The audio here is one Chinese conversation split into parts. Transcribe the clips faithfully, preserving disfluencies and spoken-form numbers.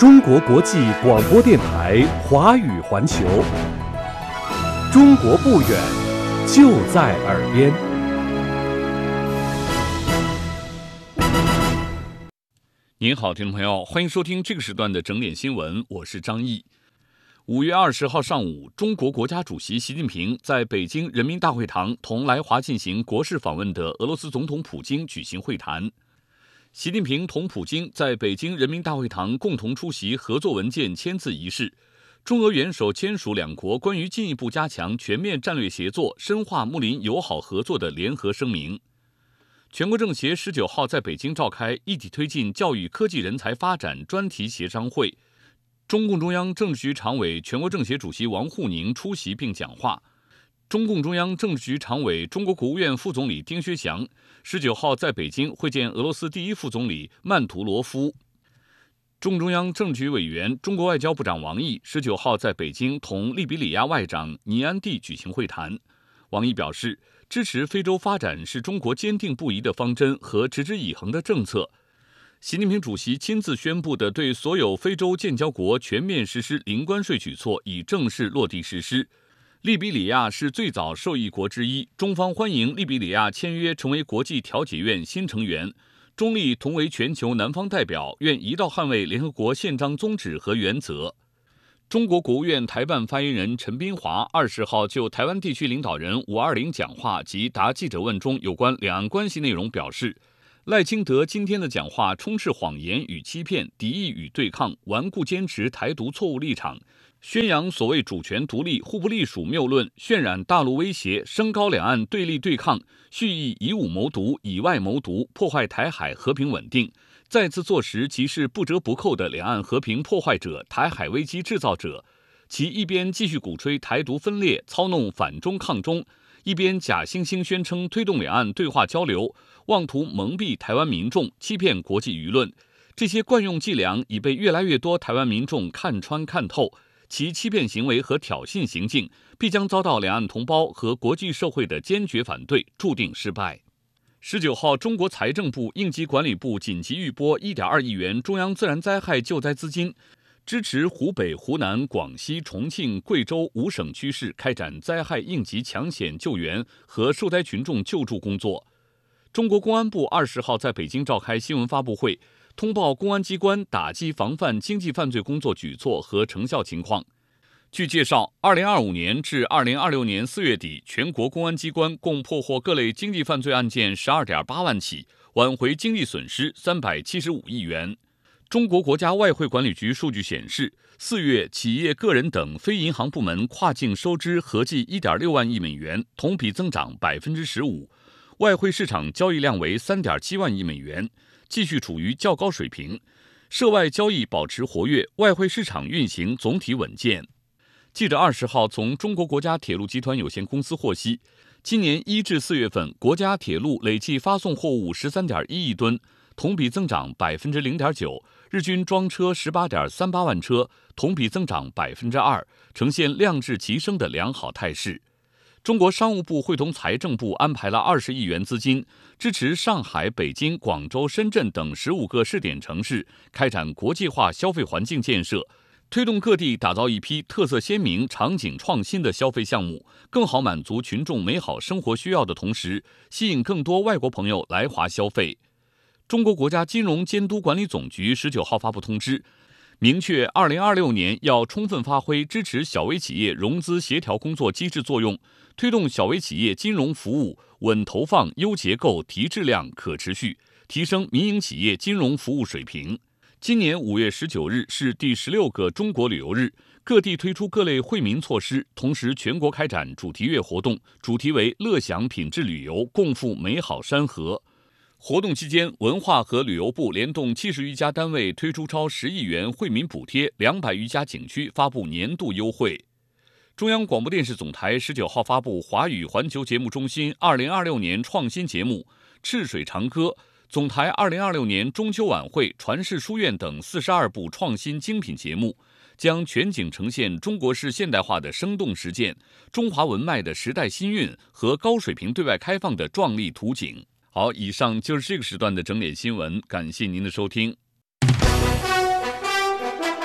中国国际广播电台华语环球，中国不远，就在耳边。 您好，听众朋友，欢迎收听这个时段的整点新闻，我是张毅。五月二十号上午，中国国家主席习近平在北京人民大会堂同来华进行国事访问的俄罗斯总统普京举行会谈。习近平同普京在北京人民大会堂共同出席合作文件签字仪式，中俄元首签署两国关于进一步加强全面战略协作、深化睦邻友好合作的联合声明。全国政协十九号在北京召开一体推进教育科技人才发展专题协商会，中共中央政治局常委、全国政协主席王沪宁出席并讲话。中共中央政治局常委、中国国务院副总理丁薛祥十九号在北京会见俄罗斯第一副总理曼图罗夫。中共中央政治局委员、中国外交部长王毅十九号在北京同利比里亚外长尼安蒂举行会谈。王毅表示，支持非洲发展是中国坚定不移的方针和持之以恒的政策。习近平主席亲自宣布的对所有非洲建交国全面实施零关税举措已正式落地实施。利比里亚是最早受益国之一，中方欢迎利比里亚签约成为国际调解院新成员。中利同为全球南方代表，愿一道捍卫联合国宪章宗旨和原则。中国国务院台办发言人陈斌华二十号就台湾地区领导人五二零讲话及答记者问中有关两岸关系内容表示，赖清德今天的讲话充斥谎言与欺骗、敌意与对抗，顽固坚持台独错误立场，宣扬所谓主权独立、互不隶属谬论，渲染大陆威胁，升高两岸对立对抗，蓄意以武谋独、以外谋独，破坏台海和平稳定，再次坐实其是不折不扣的两岸和平破坏者、台海危机制造者。其一边继续鼓吹台独分裂，操弄反中抗中，一边假惺惺宣称推动两岸对话交流，妄图蒙蔽台湾民众，欺骗国际舆论。这些惯用伎俩已被越来越多台湾民众看穿看透，其欺骗行为和挑衅行径必将遭到两岸同胞和国际社会的坚决反对，注定失败。十九号，中国财政部应急管理部紧急预拨 一点二亿元中央自然灾害救灾资金，支持湖北、湖南、广西、重庆、贵州五省区市开展灾害应急抢险救援和受灾群众救助工作。中国公安部二十号在北京召开新闻发布会，通报公安机关打击防范经济犯罪工作举措和成效情况。据介绍，二零二五年至二零二六年四月底，全国公安机关共破获各类经济犯罪案件 十二点八万起，挽回经济损失三百七十五亿元。中国国家外汇管理局数据显示，四月企业、个人等非银行部门跨境收支合计 一点六万亿美元，同比增长 百分之十五， 外汇市场交易量为 三点七万亿美元，继续处于较高水平，涉外交易保持活跃，外汇市场运行总体稳健。记者二十号从中国国家铁路集团有限公司获悉，今年一至四月份，国家铁路累计发送货物 十三点一亿吨，同比增长 百分之零点九， 日均装车 十八点三八万车，同比增长 百分之二， 呈现量质齐升的良好态势。中国商务部会同财政部安排了二十亿元资金，支持上海、北京、广州、深圳等十五个试点城市开展国际化消费环境建设，推动各地打造一批特色鲜明、场景创新的消费项目，更好满足群众美好生活需要的同时，吸引更多外国朋友来华消费。中国国家金融监督管理总局十九号发布通知，明确二零二六年要充分发挥支持小微企业融资协调工作机制作用，推动小微企业金融服务稳投放、优结构、提质量、可持续，提升民营企业金融服务水平。今年五月十九日是第十六个中国旅游日，各地推出各类惠民措施，同时全国开展主题月活动，主题为乐享品质旅游，共赴美好山河。活动期间，文化和旅游部联动七十余家单位推出超十亿元惠民补贴，两百余家景区发布年度优惠。中央广播电视总台十九号发布华语环球节目中心二零二六年创新节目《赤水长歌》，总台二零二六年中秋晚会、传世书院等四十二部创新精品节目，将全景呈现中国式现代化的生动实践、中华文脉的时代新韵和高水平对外开放的壮丽图景。好，以上就是这个时段的整点新闻，感谢您的收听。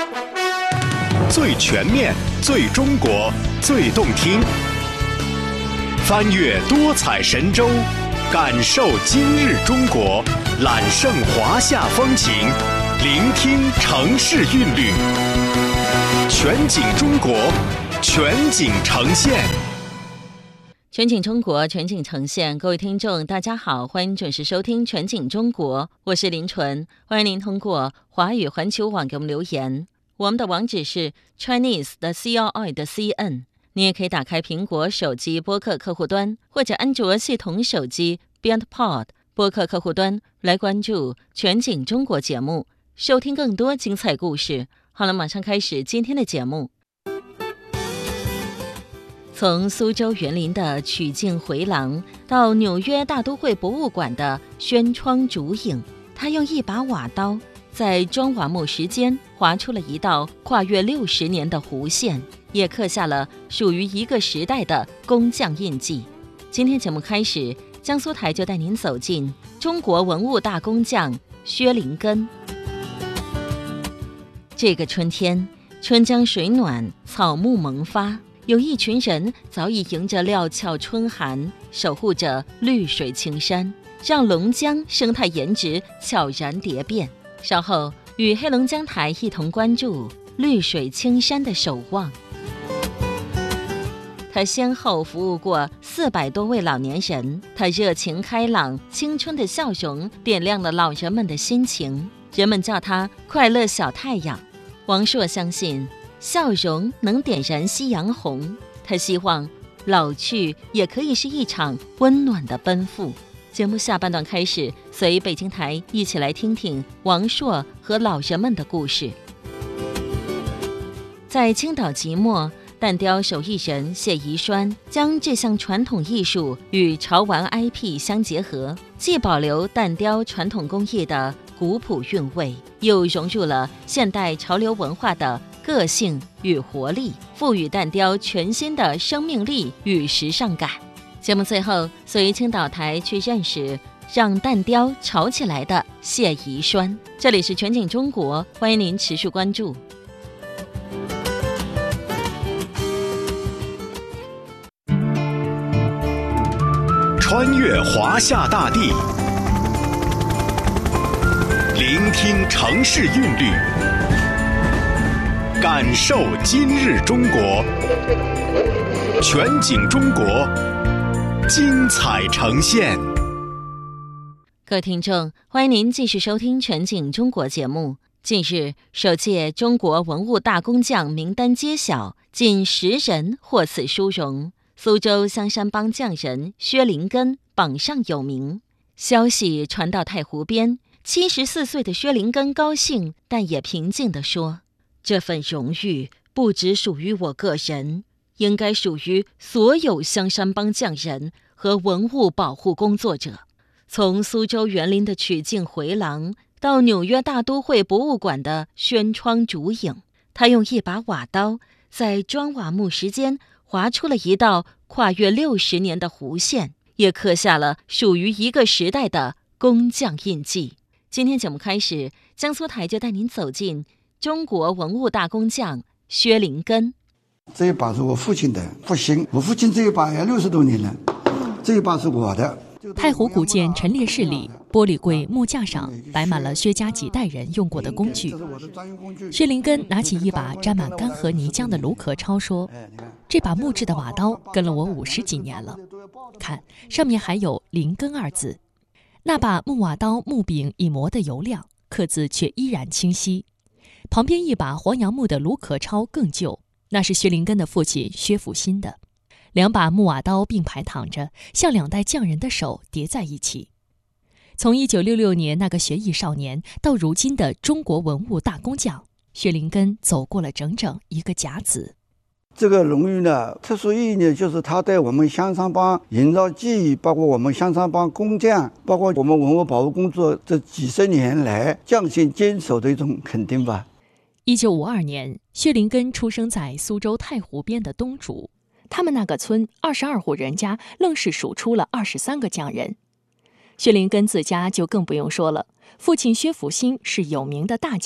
最全面、最中国、最动听。翻越多彩神州，感受今日中国，揽胜华夏风情，聆听城市韵律。全景中国，全景呈现。 全景中国，全景呈现。各位听众大家好，欢迎准时收听全景中国，我是林纯。欢迎您通过华语环球网给我们留言，我们的网址是 Chinese 的 C R I 的 C N。 你也可以打开苹果手机播客客户端或者安卓系统手机 BeyondPod 播客客户端来关注全景中国节目，收听更多精彩故事。好了，马上开始今天的节目。从苏州园林的曲径回廊到纽约大都会博物馆的轩窗烛影，他用一把瓦刀在砖瓦木石间划出了一道跨越六十年的弧线，也刻下了属于一个时代的工匠印记。今天节目开始，江苏台就带您走进中国文物大工匠薛灵根。这个春天，春江水暖，草木萌发，有一群人早已迎着料峭春寒，守护着绿水青山，让龙江生态颜值悄然蝶变。稍后与黑龙江台一同关注绿水青山的守望。他先后服务过四百多位老年人，他热情开朗，青春的笑容点亮了老人们的心情，人们叫他快乐小太阳。王朔相信笑容能点燃夕阳红，他希望老去也可以是一场温暖的奔赴。节目下半段开始，随北京台一起来听听王朔和老人们的故事。在青岛即墨，蛋雕手艺人谢宜栓将这项传统艺术与潮玩 I P 相结合，既保留蛋雕传统工艺的古朴韵味，又融入了现代潮流文化的个性与活力，赋予蛋雕全新的生命力与时尚感。节目最后，随青岛台去认识让蛋雕潮起来的谢宜栓。这里是全景中国，欢迎您持续关注。 穿越华夏大地，聆听城市韵律，感受今日中国，全景中国，精彩呈现。 各位听众，欢迎您继续收听全景中国节目。近日，首届中国文物大工匠名单揭晓，近十人获此殊荣。苏州香山帮匠人薛灵根榜上有名。消息传到太湖边，七十四岁的薛灵根高兴，但也平静地说：“这份荣誉不只属于我个人，应该属于所有香山帮匠人和文物保护工作者。”从苏州园林的曲径回廊到纽约大都会博物馆的轩窗烛影，他用一把瓦刀在砖瓦木石间划出了一道跨越六十年的弧线，也刻下了属于一个时代的工匠印记。今天节目开始，江苏台就带您走进中国文物大工匠薛灵根。 这一把是我父亲的复兴，我父亲这一把也六十多年了，这一把是我的。 太湖古建陈列室里，玻璃柜木架上摆满了薛家几代人用过的工具。薛灵根拿起一把沾满干涸泥浆的卢壳抄说：“这把木质的瓦刀跟了我五十几年了，看上面还有灵根二字。那把木瓦刀木柄已磨得油亮，刻字却依然清晰。旁边一把黄杨木的卢壳抄更旧，那是薛灵根的父亲薛福新的。两把木瓦刀并排躺着，像两代匠人的手叠在一起。从一九六六年那个学艺少年到如今的中国文物大工匠，薛灵根走过了整整一个甲子。 这个荣誉呢，特殊意义呢，就是他对我们香山帮营造技艺，包括我们香山帮工匠，包括我们文物保护工作这几十年来匠心坚守的一种肯定吧。 一九五二年，薛灵根出生在苏州太湖边的东竹。他们那个村二十二户人家愣是数出了二十三个匠人。薛灵根自家就更不用说了，父亲薛福新是有名的大匠，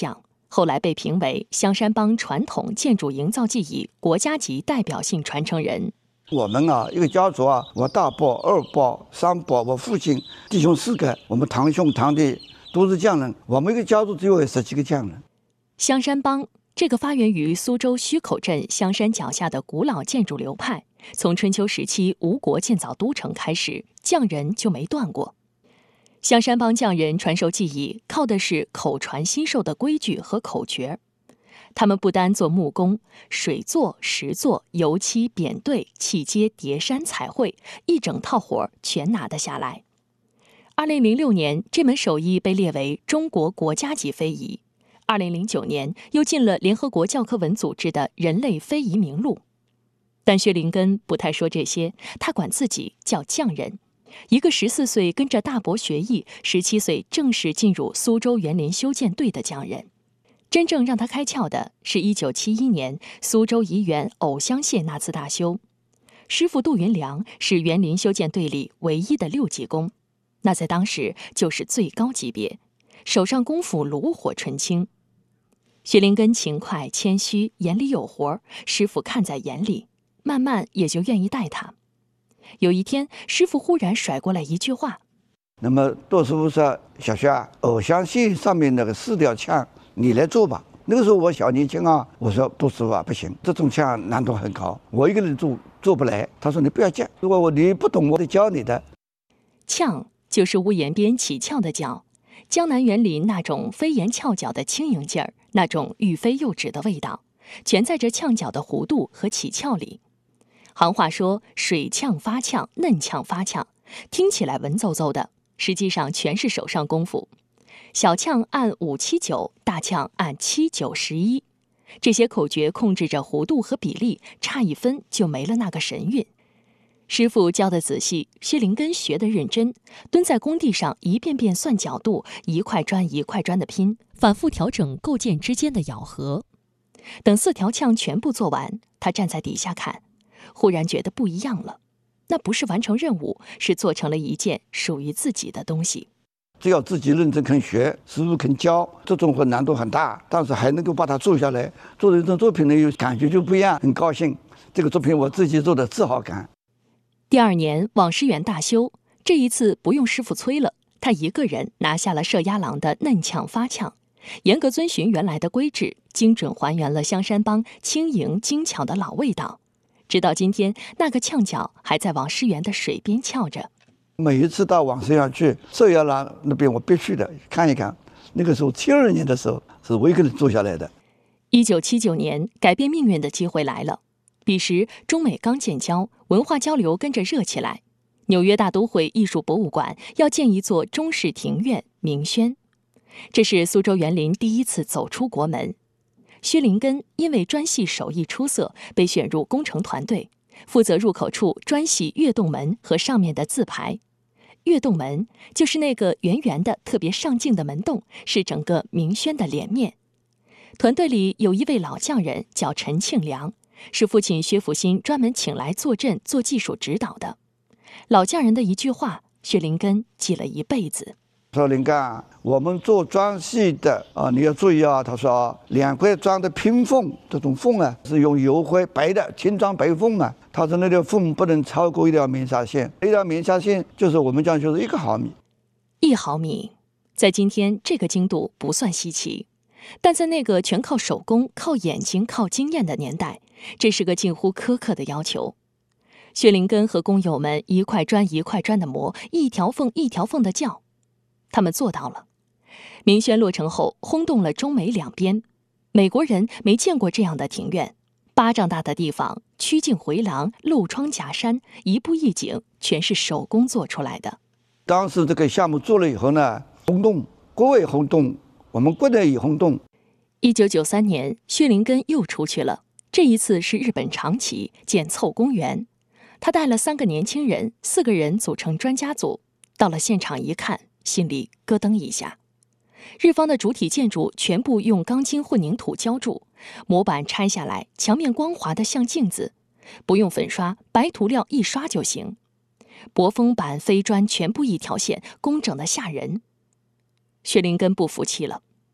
后来被评为香山帮传统建筑营造技艺国家级代表性传承人。 我们啊，一个家族啊，我大伯、二伯、三伯，我父亲弟兄四个，我们堂兄堂弟都是匠人，我们一个家族只有十几个匠人。 香山帮这个发源于苏州圩口镇香山脚下的古老建筑流派，从春秋时期吴国建造都城开始，匠人就没断过。香山帮匠人传授技艺，靠的是口传心授的规矩和口诀。他们不单做木工，水做、石做、油漆、扁对、砌接、叠山、彩绘，一整套活全拿得下来。二零零六年，这门手艺被列为中国国家级非遗。二零零九年，又进了联合国教科文组织的人类非遗名录。但薛林根不太说这些，他管自己叫匠人。一个十四岁跟着大伯学艺，十七岁正式进入苏州园林修建队的匠人。真正让他开窍的是一九七一年苏州怡园藕香榭那次大修。师傅杜云良是园林修建队里唯一的六级工，那在当时就是最高级别，手上功夫炉火纯青。薛林根勤快谦虚，眼里有活，师傅看在眼里，慢慢也就愿意带他。有一天，师傅忽然甩过来一句话： 那么杜师傅说，小薛啊，藕香榭上面那个四条枪你来做吧。那个时候我小年轻啊，我说杜师傅啊，不行，这种枪难度很高，我一个人做做不来。他说你不要急，如果我你不懂，我得教你的。 炝就是屋檐边起翘的角，江南园林那种飞檐翘角的轻盈劲儿，那种欲飞又止的味道，全在这炝角的弧度和起翘里。行话说水炝发炝，嫩炝发炝，听起来文绉绉的，实际上全是手上功夫。小炝按五七九，大炝按七九十一，这些口诀控制着弧度和比例，差一分就没了那个神韵。师傅教得仔细，薛林根学得认真，蹲在工地上一遍遍算角度，一块砖一块砖的拼， 反复调整构件之间的咬合。 等四条炝全部做完，他站在底下看，忽然觉得不一样了。那不是完成任务，是做成了一件属于自己的东西。 只要自己认真肯学，师傅肯教，这种活难度很大，但是还能够把它做下来，做的这种作品呢，有感觉就不一样，很高兴。这个作品我自己做的自豪感。 第二年网师园大修，这一次不用师傅催了，他一个人拿下了射鸭廊的嫩炝发炝，严格遵循原来的规制，精准还原了香山帮轻盈精巧的老味道。直到今天，那个炝角还在网师园的水边翘着。 每一次到网师园去，射鸭廊那边我必须的看一看。那个时候七二年的时候，是我一个人做下来的。 一九七九年，改变命运的机会来了。彼时中美刚建交，文化交流跟着热起来。纽约大都会艺术博物馆要建一座中式庭院明轩，这是苏州园林第一次走出国门。薛林根因为砖系手艺出色，被选入工程团队，负责入口处砖系跃动门和上面的字牌。跃动门就是那个圆圆的特别上镜的门洞，是整个明轩的脸面。团队里有一位老匠人叫陈庆良，是父亲薛福新专门请来坐镇做技术指导的。老匠人的一句话，薛林根记了一辈子。 说林干，我们做砖系的啊，你要注意啊。他说，两块砖的拼缝，这种缝啊，是用油灰白的青砖白缝啊。他说那条缝不能超过一条棉纱线，一条棉纱线就是我们讲就是一个毫米。 一毫米，在今天这个精度不算稀奇，但在那个全靠手工、靠眼睛、靠经验的年代，这是个近乎苛刻的要求。薛林根和工友们一块砖一块砖的磨，一条缝一条缝的较。他们做到了。明轩落成后，轰动了中美两边。美国人没见过这样的庭院，巴掌大的地方，曲径回廊，漏窗夹山，一步一景，全是手工做出来的。 当时这个项目做了以后呢，轰动，国外轰动，我们国内也轰动。 一九九三年，薛林根又出去了，这一次是日本长崎建凑公园。他带了三个年轻人，四个人组成专家组，到了现场一看，心里咯噔一下。日方的主体建筑全部用钢筋混凝土浇筑，模板拆下来，墙面光滑的像镜子，不用粉刷，白涂料一刷就行。薄封板、飞砖全部一条线，工整的吓人。薛林根不服气了，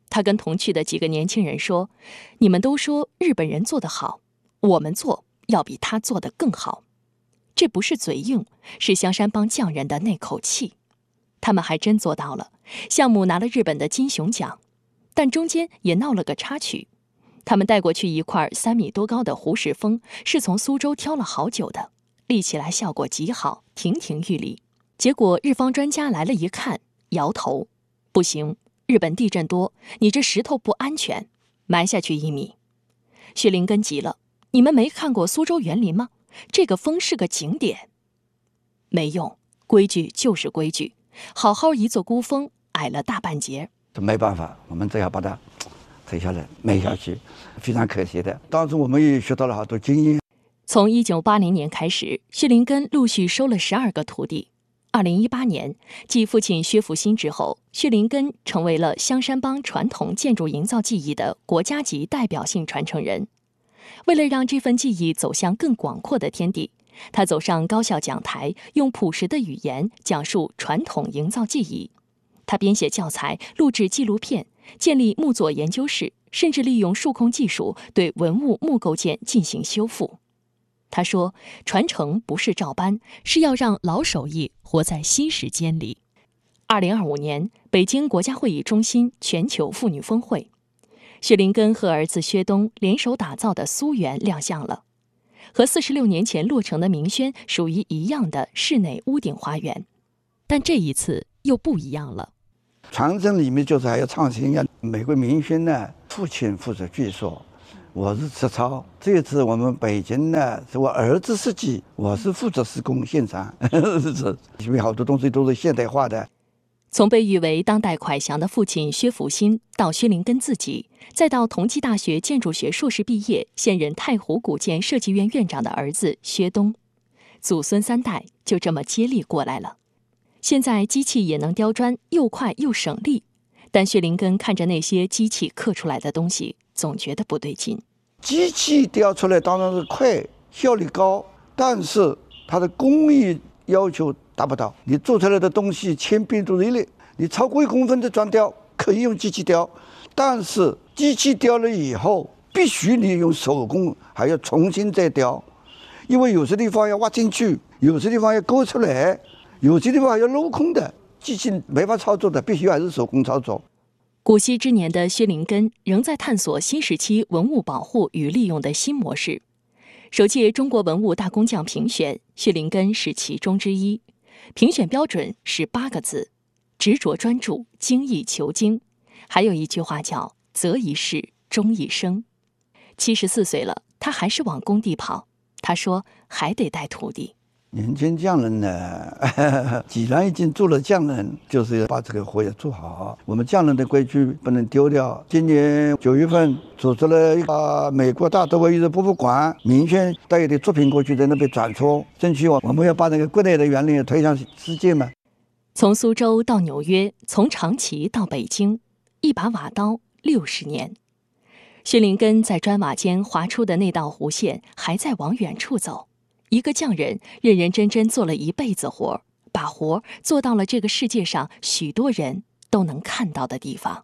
他跟同去的几个年轻人说：“你们都说日本人做得好，我们做要比他做得更好。”这不是嘴硬，是香山帮匠人的那口气。他们还真做到了，项目拿了日本的金熊奖，但中间也闹了个插曲。他们带过去一块三米多高的胡石峰，是从苏州挑了好久的，立起来效果极好，亭亭玉立。结果日方专家来了一看，摇头：“不行，日本地震多，你这石头不安全，埋下去一米。”薛林根急了：“你们没看过苏州园林吗？这个峰是个景点。”没用，规矩就是规矩，好好一座孤峰，矮了大半截。 没办法，我们只要把它推下来，埋下去，非常可惜的。当时我们也学到了好多经验。 从一九八零年开始，薛林根陆续收了十二个徒弟。二零一八年，继父亲薛福新之后，薛林根成为了香山帮传统建筑营造技艺的国家级代表性传承人。为了让这份技艺走向更广阔的天地，他走上高校讲台，用朴实的语言讲述传统营造技艺。他编写教材，录制纪录片，建立木作研究室，甚至利用数控技术对文物木构件进行修复。他说，传承不是照搬，是要让老手艺活在新时间里。二零二五年，北京国家会议中心全球妇女峰会，薛林根和儿子薛东联手打造的苏园亮相了，和四十六年前落成的明轩属于一样的室内屋顶花园。但这一次又不一样了。 传承里面就是还要创新呀。美国明轩呢，父亲负责剧作，我是实操。这次我们北京呢，是我儿子设计，我是负责施工现场，因为好多东西都是现代化的。 从被誉为当代蒯祥的父亲薛福新，到薛林根自己，再到同济大学建筑学硕士毕业，现任太湖古建设计院院长的儿子薛东，祖孙三代就这么接力过来了。现在机器也能雕砖，又快又省力，但薛林根看着那些机器刻出来的东西，总觉得不对劲。 机器雕出来当然是快，效率高，但是它的工艺要求达不到。你做出来的东西千篇一律，你超过一公分的砖雕可以用机器雕，但是机器雕了以后，必须你用手工还要重新再雕，因为有些地方要挖进去，有些地方要勾出来，有些地方还要镂空的，机器没法操作的，必须还是手工操作。 古稀之年的薛林根仍在探索新时期文物保护与利用的新模式。首届中国文物大工匠评选，薛林根是其中之一。评选标准是八个字：执着专注，精益求精。还有一句话叫“择一事，终一生”。七十四岁了，他还是往工地跑。他说还得带徒弟。 年轻匠人呢，既然已经做了匠人，就是要把这个活要做好。我们匠人的规矩不能丢掉。今年九月份组织了一个美国大都会艺术博物馆明轩带有的作品过去，在那边展出，争取我们要把那个国内的园林推向世界嘛。 从苏州到纽约，从长崎到北京，一把瓦刀六十年。薛林根在砖瓦间划出的那道弧线，还在往远处走。一个匠人认认真真做了一辈子活，把活做到了这个世界上许多人都能看到的地方。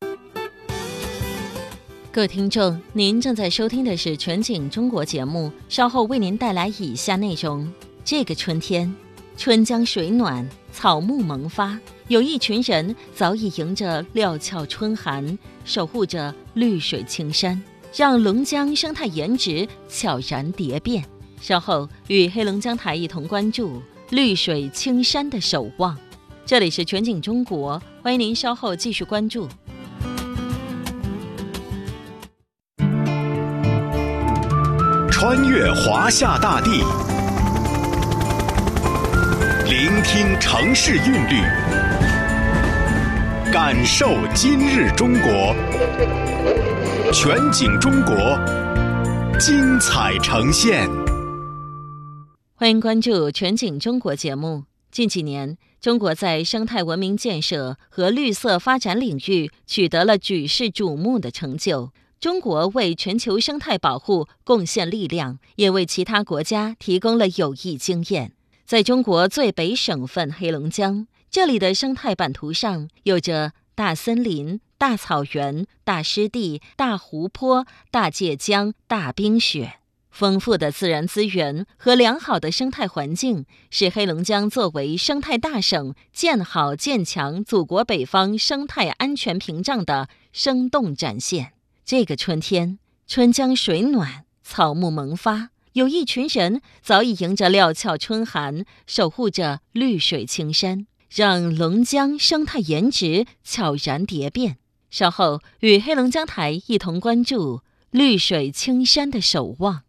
各位听众，您正在收听的是全景中国节目，稍后为您带来以下内容。这个春天，春江水暖，草木萌发，有一群人早已迎着料峭春寒，守护着绿水青山，让龙江生态颜值悄然蝶变。稍后与黑龙江台一同关注绿水青山的守望。这里是全景中国，欢迎您稍后继续关注。 穿越华夏大地，聆听城市韵律，感受今日中国。全景中国，精彩呈现。 欢迎关注全景中国节目。近几年，中国在生态文明建设和绿色发展领域取得了举世瞩目的成就。中国为全球生态保护贡献力量，也为其他国家提供了有益经验。在中国最北省份黑龙江，这里的生态版图上有着大森林、 大草原、大湿地、大湖泊、大界江、大冰雪。丰富的自然资源和良好的生态环境，是黑龙江作为生态大省建好建强祖国北方生态安全屏障的生动展现。这个春天，春江水暖，草木萌发，有一群人早已迎着料峭春寒，守护着绿水青山，让龙江生态颜值悄然蝶变。稍后与黑龙江台一同关注绿水青山的守望。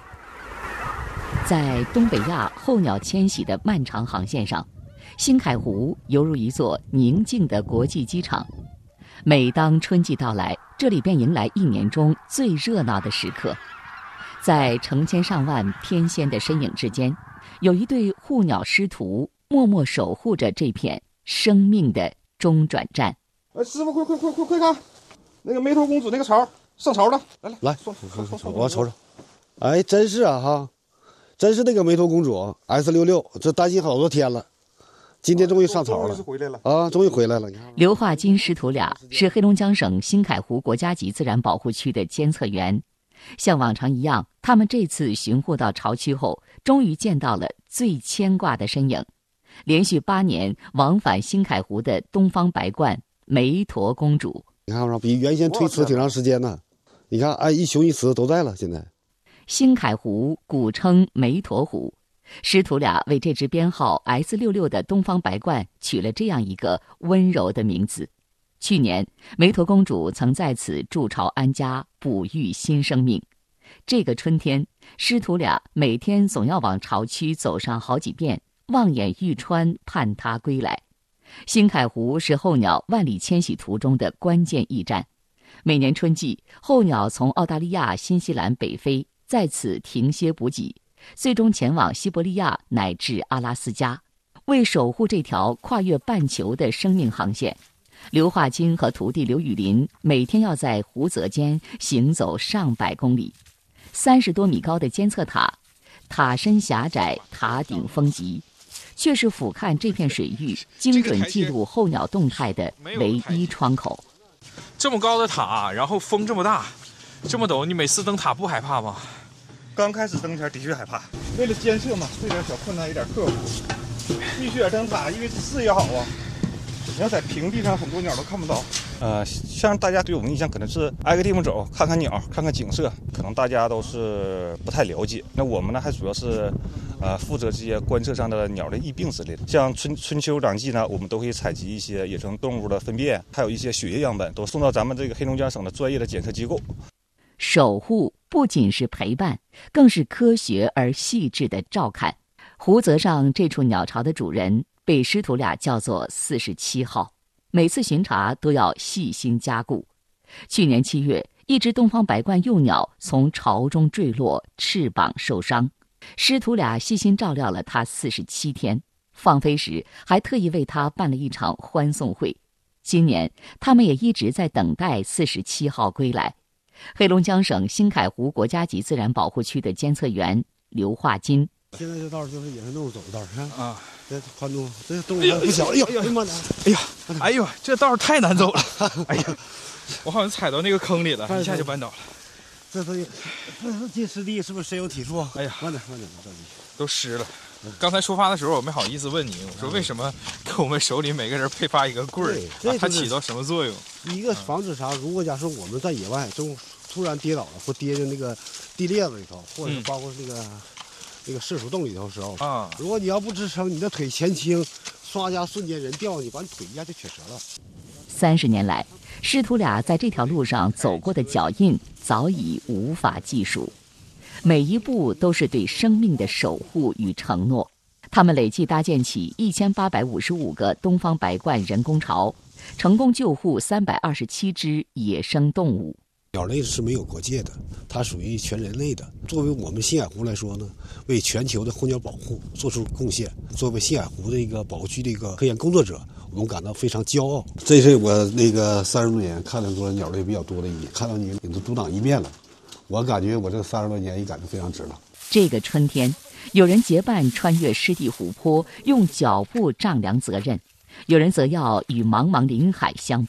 在东北亚候鸟迁徙的漫长航线上，新凯湖犹如一座宁静的国际机场。每当春季到来，这里便迎来一年中最热闹的时刻。在成千上万天仙的身影之间，有一对护鸟师徒默默守护着这片生命的中转站。 哎，师傅，快快快快快看，那个梅头公主那个巢上巢了，来来来， 我要瞅瞅。哎，真是啊哈。真是那个梅头公主 S 六六，这担心好多天了，今天终于上巢了， 终于回来了啊！终于回来了。 刘化金师徒俩是黑龙江省新凯湖国家级自然保护区的监测员，像往常一样，他们这次巡护到巢区后，终于见到了最牵挂的身影。连续八年往返新凯湖的东方白鹳梅陀公主， 你看比原先推迟挺长时间呢。你看，哎，一雄一雌都在了，现在。 新凯湖古称梅陀湖，师徒俩为这只编号 S 六六的东方白鹳取了这样一个温柔的名字。去年，梅陀公主曾在此筑巢安家，哺育新生命。这个春天，师徒俩每天总要往巢区走上好几遍，望眼欲穿，盼它归来。新凯湖是候鸟万里迁徙途中的关键驿站。每年春季，候鸟从澳大利亚、新西兰北飞，在此停歇补给，最终前往西伯利亚乃至阿拉斯加。为守护这条跨越半球的生命航线，刘化金和徒弟刘雨林每天要在湖泽间行走上百公里。三十多米高的监测塔，塔身狭窄，塔顶风急，却是俯瞰这片水域、精准记录候鸟动态的唯一窗口。 这么高的塔，然后风这么大，这么陡，你每次登塔不害怕吗？ 刚开始登前的确害怕，为了监测嘛，这点小困难有点克服。必须得登塔，因为视野好啊。你要在平地上，很多鸟都看不到。呃，像大家对我们印象可能是挨个地方走，看看鸟，看看景色，可能大家都是不太了解。那我们呢，还主要是，呃，负责这些观测上的鸟的疫病之类的。像春春秋两季呢，我们都会采集一些野生动物的粪便，还有一些血液样本，都送到咱们这个黑龙江省的专业的检测机构。 守护不仅是陪伴，更是科学而细致的照看。湖泽上这处鸟巢的主人被师徒俩叫做四十七号，每次巡查都要细心加固。去年七月，一只东方白鹳幼鸟从巢中坠落，翅膀受伤，师徒俩细心照料了它四十七天，放飞时还特意为它办了一场欢送会。今年，他们也一直在等待四十七号归来。黑龙江省新凯湖国家级自然保护区的监测员刘化金。 现在这道就是野生动物走的道，看啊， 这宽度，这动物不小。哎呦，哎呀妈的！ 哎呀，哎呦，这道太难走了。哎呀，我好像踩到那个坑里了，一下就绊倒了。 这都，这是进湿地，是不是深有体触？ 哎呀， 慢点，慢点，着急。 都湿了。刚才出发的时候，我没好意思问你，我说为什么给我们手里每个人配发一个棍儿？啊，它起到什么作用？ 一个防止啥？如果假设我们在野外中突然跌倒了，或跌进那个地裂子里头，或者是包括那个。嗯那个射鼠洞里头的时候啊，如果你要不支撑，你的腿前倾，唰家瞬间人掉你，把你腿一下就瘸折了。 三十年来，师徒俩在这条路上走过的脚印早已无法计数，每一步都是对生命的守护与承诺。他们累计搭建起一千八百五十五个东方白鹳人工巢，成功救护三百二十七只野生动物。 鸟类是没有国界的，它属于全人类的。作为我们新海湖来说呢，为全球的候鸟保护做出贡献，作为新海湖的一个保护区的一个科研工作者，我们感到非常骄傲。这是我那个三十多年看的多鸟类比较多的一年，看到你领着组长一面了，我感觉我这三十多年也感觉非常值了。 这个春天，有人结伴穿越湿地湖泊，用脚步丈量责任；有人则要与茫茫林海相伴，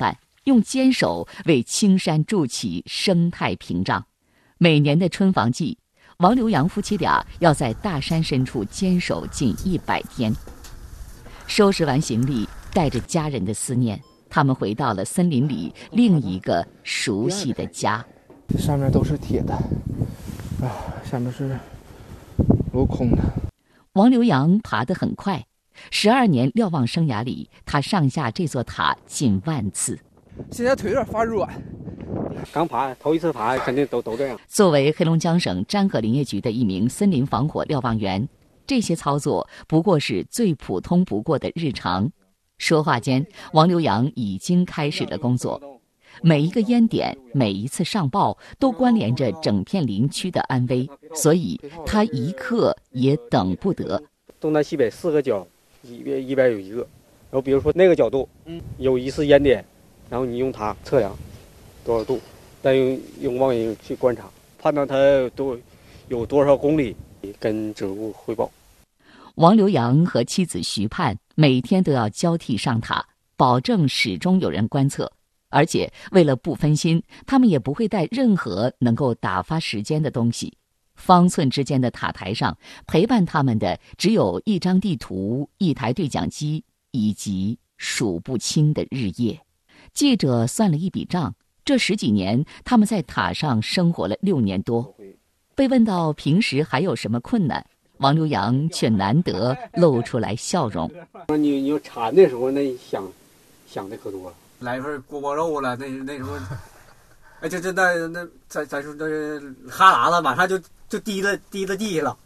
用坚守为青山筑起生态屏障。每年的春防季，王刘洋夫妻俩要在大山深处坚守近一百天。收拾完行李，带着家人的思念，他们回到了森林里另一个熟悉的家。 上面都是铁的，啊，下面是镂空的。 王刘洋爬得很快，十二年瞭望生涯里，他上下这座塔近万次。 现在腿有点发软。 刚爬，头一次爬，肯定都都这样。 作为黑龙江省沾河林业局的一名森林防火瞭望员，这些操作不过是最普通不过的日常。说话间，王刘洋已经开始了工作。每一个烟点，每一次上报，都关联着整片林区的安危，所以他一刻也等不得。 东南西北四个角，一边一边有一个，然后比如说那个角度，嗯，有一次烟点，然后你用它测量多少度，再用用望远镜去观察，判断它有多有多少公里，跟指挥部汇报。 王刘洋和妻子徐盼每天都要交替上塔，保证始终有人观测。而且为了不分心，他们也不会带任何能够打发时间的东西。方寸之间的塔台上，陪伴他们的只有一张地图、一台对讲机以及数不清的日夜。记者算了一笔账，这十几年他们在塔上生活了六年多。被问到平时还有什么困难，王刘洋却难得露出来笑容。 你你要铲的时候，那想想的可多了。 来份锅包肉了，那那时候，哎，这这那那咱咱说这哈喇子马上就就滴了滴了地下了。